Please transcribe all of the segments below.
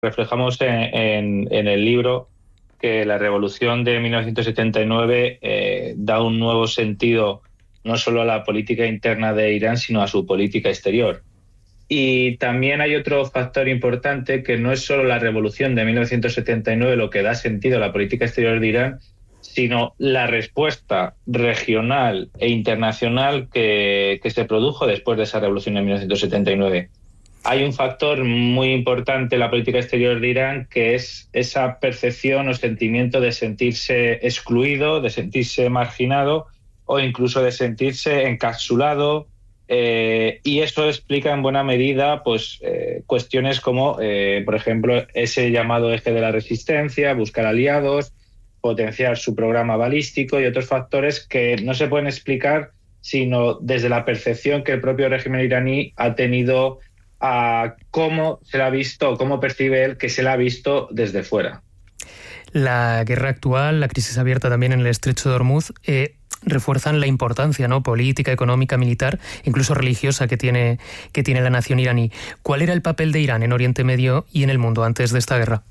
reflejamos en el libro que la revolución de 1979 da un nuevo sentido no solo a la política interna de Irán, sino a su política exterior. Y también hay otro factor importante, que no es solo la revolución de 1979 lo que da sentido a la política exterior de Irán, sino la respuesta regional e internacional que se produjo después de esa revolución de 1979. Hay un factor muy importante en la política exterior de Irán, que es esa percepción o sentimiento de sentirse excluido, de sentirse marginado o incluso de sentirse encapsulado, y eso explica en buena medida cuestiones como, por ejemplo, ese llamado eje de la resistencia, buscar aliados, potenciar su programa balístico y otros factores que no se pueden explicar sino desde la percepción que el propio régimen iraní ha tenido a cómo se la ha visto, o cómo percibe él que se la ha visto desde fuera. La guerra actual, la crisis abierta también en el estrecho de Hormuz, refuerzan la importancia, ¿no?, política, económica, militar, incluso religiosa que tiene la nación iraní. ¿Cuál era el papel de Irán en Oriente Medio y en el mundo antes de esta guerra?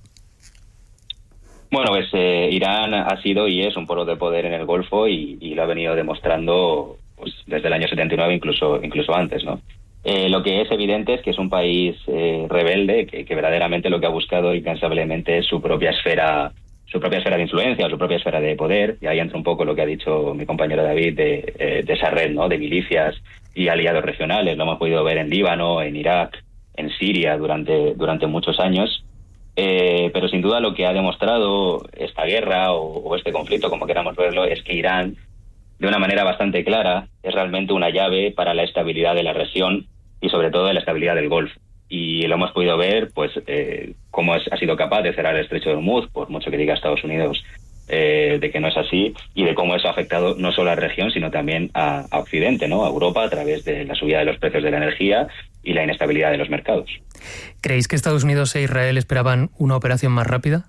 Bueno, pues Irán ha sido y es un polo de poder en el Golfo y lo ha venido demostrando pues desde el año 79, incluso antes, ¿no? Lo que es evidente es que es un país rebelde que verdaderamente lo que ha buscado incansablemente es su propia esfera de influencia, o su propia esfera de poder, y ahí entra un poco lo que ha dicho mi compañero David de esa red, ¿no?, de milicias y aliados regionales. Lo hemos podido ver en Líbano, en Irak, en Siria durante muchos años, pero sin duda lo que ha demostrado esta guerra o este conflicto, como queramos verlo, es que Irán, de una manera bastante clara, es realmente una llave para la estabilidad de la región y sobre todo de la estabilidad del Golfo. Y lo hemos podido ver, pues, cómo ha sido capaz de cerrar el estrecho de Hormuz, por mucho que diga Estados Unidos de que no es así, y de cómo eso ha afectado no solo a la región, sino también a Occidente, ¿no?, a Europa, a través de la subida de los precios de la energía y la inestabilidad de los mercados. ¿Creéis que Estados Unidos e Israel esperaban una operación más rápida?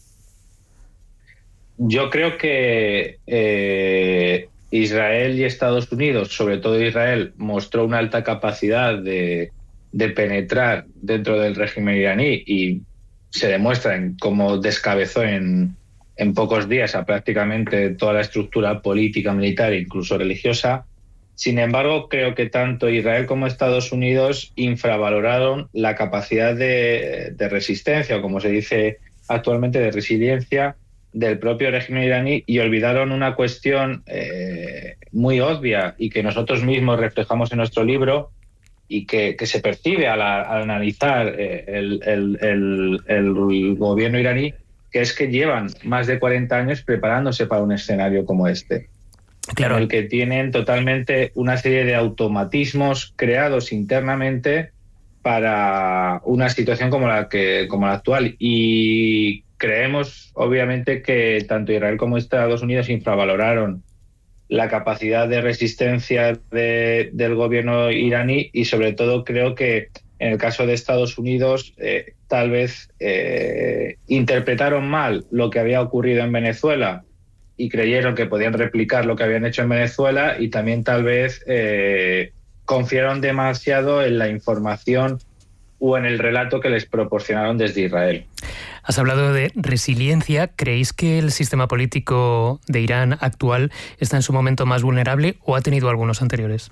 Yo creo que Israel y Estados Unidos, sobre todo Israel, mostró una alta capacidad de penetrar dentro del régimen iraní y se demuestra en cómo descabezó en pocos días a prácticamente toda la estructura política, militar e incluso religiosa. Sin embargo, creo que tanto Israel como Estados Unidos infravaloraron la capacidad de resistencia, o como se dice actualmente, de resiliencia del propio régimen iraní, y olvidaron una cuestión muy obvia y que nosotros mismos reflejamos en nuestro libro y que se percibe al analizar el gobierno iraní, que es que llevan más de 40 años preparándose para un escenario como este. Claro. En el que tienen totalmente una serie de automatismos creados internamente para una situación como la actual. Y creemos, obviamente, que tanto Israel como Estados Unidos infravaloraron la capacidad de resistencia del gobierno iraní, y sobre todo creo que en el caso de Estados Unidos tal vez interpretaron mal lo que había ocurrido en Venezuela y creyeron que podían replicar lo que habían hecho en Venezuela, y también tal vez confiaron demasiado en la información o en el relato que les proporcionaron desde Israel. Has hablado de resiliencia. ¿Creéis que el sistema político de Irán actual está en su momento más vulnerable o ha tenido algunos anteriores?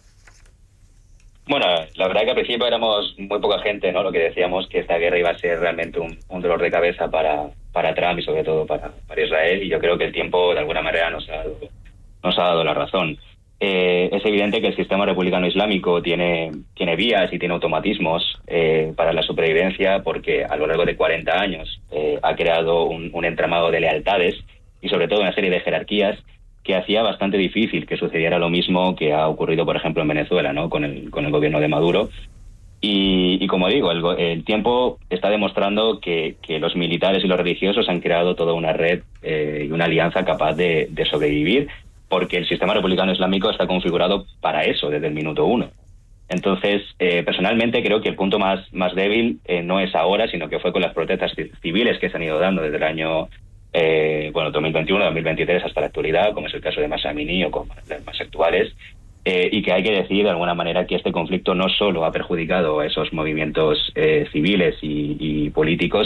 Bueno, la verdad que al principio éramos muy poca gente, ¿no? Lo que decíamos, que esta guerra iba a ser realmente un dolor de cabeza para Trump y sobre todo para Israel, y yo creo que el tiempo de alguna manera nos ha dado la razón. Es evidente que el sistema republicano islámico tiene vías y tiene automatismos para la supervivencia, porque a lo largo de 40 años ha creado un entramado de lealtades y sobre todo una serie de jerarquías que hacía bastante difícil que sucediera lo mismo que ha ocurrido, por ejemplo, en Venezuela, ¿no?, con el gobierno de Maduro. Y como digo, el tiempo está demostrando que los militares y los religiosos han creado toda una red y una alianza capaz de sobrevivir, porque el sistema republicano islámico está configurado para eso desde el minuto uno. Entonces, personalmente creo que el punto más débil no es ahora, sino que fue con las protestas civiles que se han ido dando desde el año 2021, 2023 hasta la actualidad, como es el caso de Mahsa Amini o como las más actuales, y que hay que decir de alguna manera que este conflicto no solo ha perjudicado a esos movimientos civiles y políticos,